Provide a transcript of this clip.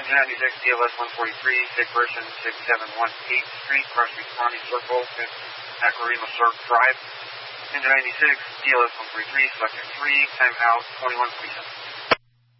Engine 96, DLS 143, Big Person 6718 Street, cross responding circle at Acarima Cirque Drive. Engine 96, DLS 143, Selector 3, time out 2147.